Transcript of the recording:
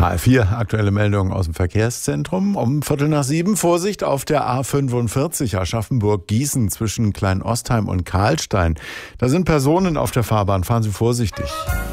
HR4, aktuelle Meldungen aus dem Verkehrszentrum. Um 6:15. Vorsicht auf der A45 Aschaffenburg-Gießen zwischen Kleinostheim und Karlstein. Da sind Personen auf der Fahrbahn. Fahren Sie vorsichtig.